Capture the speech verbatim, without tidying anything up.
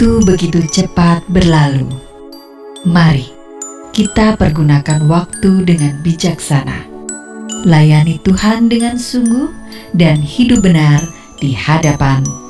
Waktu begitu cepat berlalu. Mari kita pergunakan waktu dengan bijaksana. Layani Tuhan dengan sungguh dan hidup benar di hadapan